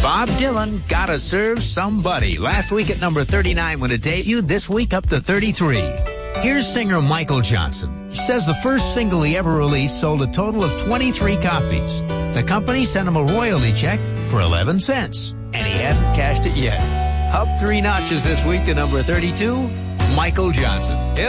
Bob Dylan, Gotta Serve Somebody. Last week at number 39 when it debuted, this week up to 33. Here's singer Michael Johnson. He says the first single he ever released sold a total of 23 copies. The company sent him a royalty check for 11 cents, and he hasn't cashed it yet. Up 3 notches this week to number 32, Michael Johnson.